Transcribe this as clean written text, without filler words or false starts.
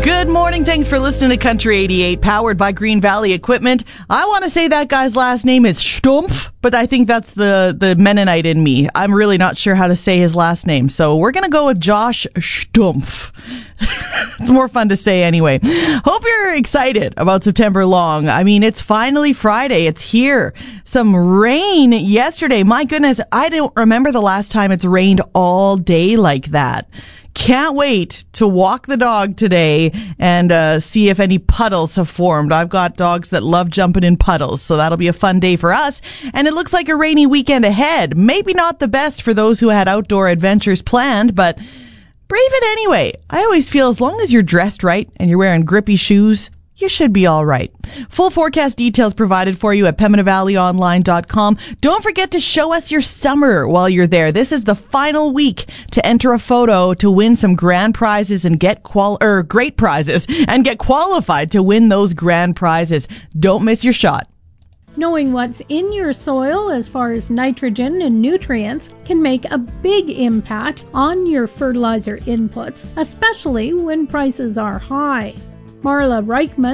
Good morning. Thanks for listening to Country 88, powered by Green Valley Equipment. I want to say that guy's last name is Stumpf, but I think that's the Mennonite in me. I'm really not sure how to say his last name, so we're going to go with Josh Stumpf. It's more fun to say anyway. Hope you're excited about September long. I mean, it's finally Friday. It's here. Some rain yesterday. My goodness, I don't remember the last time it's rained all day like that. Can't wait to walk the dog today and see if any puddles have formed. I've got dogs that love jumping in puddles, so that'll be a fun day for us. And it looks like a rainy weekend ahead. Maybe not the best for those who had outdoor adventures planned, but brave it anyway. I always feel as long as you're dressed right and you're wearing grippy shoes, you should be all right. Full forecast details provided for you at PembinaValleyOnline.com. Don't forget to show us your summer while you're there. This is the final week to enter a photo to win some grand prizes and get great prizes and get qualified to win those grand prizes. Don't miss your shot. Knowing what's in your soil as far as nitrogen and nutrients can make a big impact on your fertilizer inputs, especially when prices are high. Marla Reichman